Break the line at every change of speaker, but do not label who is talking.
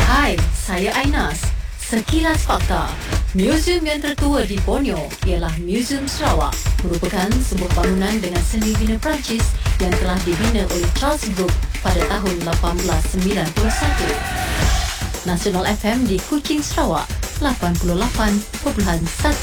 Hai, saya Ainas. Sekilas fakta. Muzium yang tertua di Borneo ialah Muzium Sarawak, merupakan sebuah bangunan dengan seni bina Perancis yang telah dibina oleh Charles Brooke pada tahun 1891. Nasional FM di Kuching, Sarawak 88.1